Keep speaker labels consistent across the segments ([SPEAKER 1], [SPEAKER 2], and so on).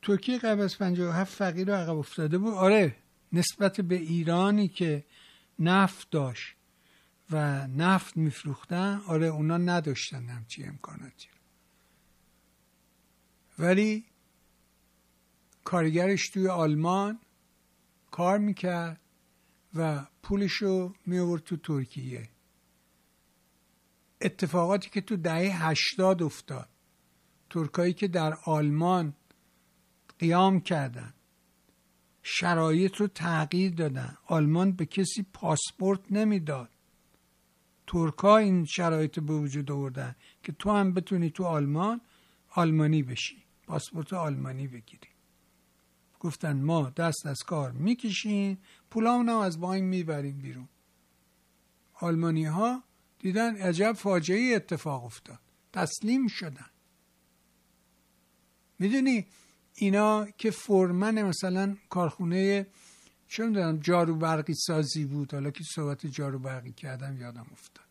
[SPEAKER 1] ترکیه قبل از 57 فقیر و عقب افتاده بود. آره، نسبت به ایرانی که نفت داشت و نفت میفروختن، آره اونا نداشتن همچی امکاناتی، ولی کارگرش توی آلمان کار میکرد و پولشو میآورد تو ترکیه. اتفاقاتی که تو دهه 80 افتاد، ترکایی که در آلمان قیام کردن، شرایط رو تغییر دادن. آلمان به کسی پاسپورت نمیداد، ترکا این شرایط به وجود آوردن که تو هم بتونی تو آلمان آلمانی بشی، پاسپورت آلمانی بگیری. گفتن ما دست از کار میکشیم، پولامون هم از بانک میبریم بیرون. آلمانی ها دیدن عجب فاجعه اتفاق افتاد، تسلیم شدن. میدونی اینا که فورمن مثلا کارخونه چه میدونم جارو برقی سازی بود، حالا که صحبت جارو برقی کردم یادم افتاد،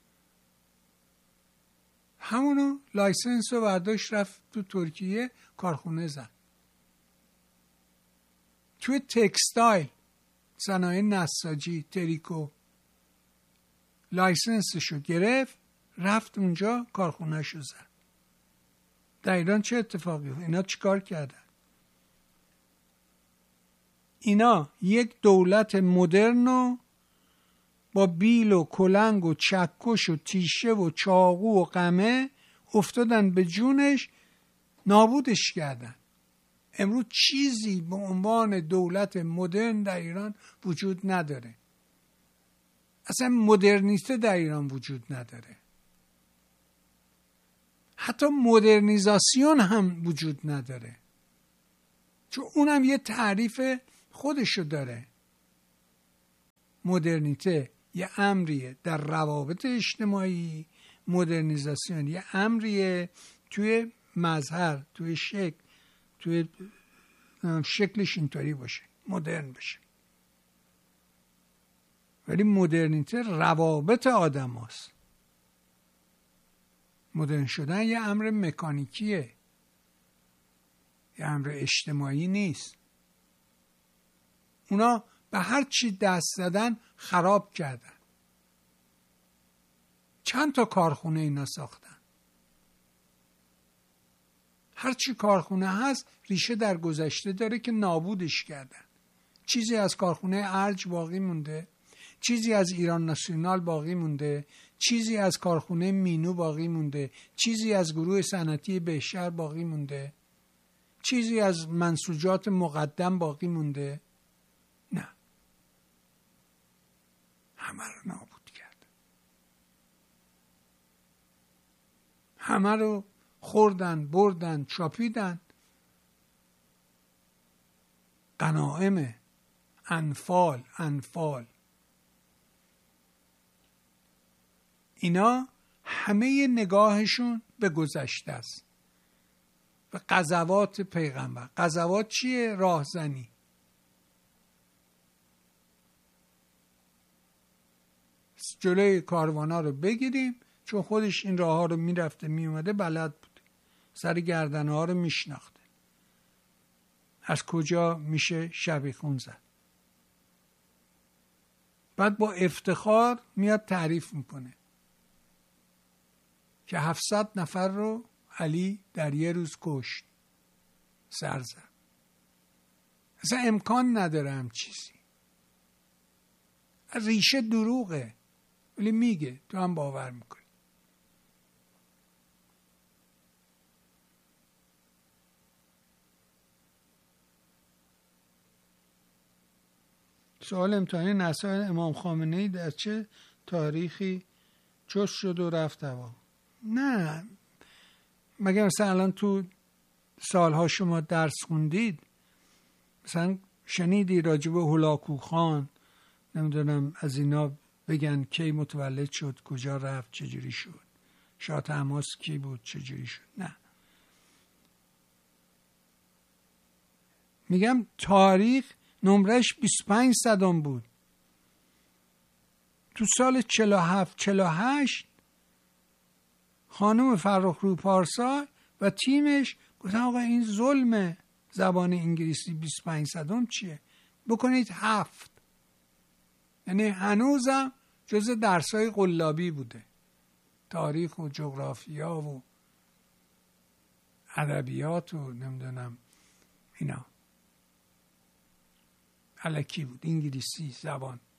[SPEAKER 1] همونو لایسنس رو برداشت رفت تو ترکیه کارخونه زد. توی تکستایل، صنایع نساجی، تریکو، لایسنسشو گرفت رفت اونجا کارخونهشو زد. در ایران چه اتفاقی بود؟ اینا چیکار کردن؟ اینا یک دولت مدرنو با بیل و کلنگ و چکش و تیشه و چاقو و قمه افتادن به جونش، نابودش کردن. امروز چیزی به عنوان دولت مدرن در ایران وجود نداره. اصلا مدرنیته در ایران وجود نداره. حتی مدرنیزاسیون هم وجود نداره، چون اونم یه تعریف خودشو داره. مدرنیته یه امریه در روابط اجتماعی، مدرنیزاسیون یه امریه توی مظهر، توی شکل، توی شکلش اینطوری باشه، مدرن بشه. ولی مدرنیته روابط آدم هست. مدرن شدن یه امر مکانیکیه، یه امر اجتماعی نیست. اونا به هر چی دست زدن خراب کردن. چند تا کارخونه اینا ساختن. هر چی کارخونه هست ریشه در گذشته داره که نابودش کردن. چیزی از کارخونه ارج باقی مونده، چیزی از ایران ناسیونال باقی مونده، چیزی از کارخونه مینو باقی مونده، چیزی از گروه صنعتی بهشهر باقی مونده، چیزی از منسوجات مقدم باقی مونده. نه، همه رو نابود کرد. همه رو خوردن، بردن، چاپیدن. غنائم، انفال اینا همه نگاهشون به گذشته است، به غزوات پیغمبر. غزوات چیه؟ راهزنی. جلوی کاروانا رو بگیریم، چون خودش این راه ها رو میرفته میومده، بلد بود، سر گردن ها رو میشناخته، از کجا میشه شبیخون زد. بعد با افتخار میاد تعریف میکنه که 700 نفر رو علی در یه روز کشت، سر زد. اصلا امکان نداره هم چیزی. ریشه دروغه، ولی میگه، تو هم باور میکنی. سوال امتحانی نصایح امام خامنه‌ای در چه تاریخی جست شد و رفت هوا؟ نه، مگه مثلا الان تو سالها شما درس خوندید، مثلا شنیدی راجب هولاکو خان نمیدونم از اینا بگن کی متولد شد، کجا رفت، چجوری شد، شاه طهماسب کی بود، چجوری شد؟ نه، میگم تاریخ نمرش 25 صدم بود. تو سال 47-48 خانم فرخرو پارسا و تیمش گفتن آقا این ظلمه، زبان انگلیسی 25 صدم چیه؟ بکنید 7. یعنی هنوزم جز درسای قلابی بوده، تاریخ و جغرافیا و ادبیات و نمیدونم اینا الکی بود. انگلیسی زبان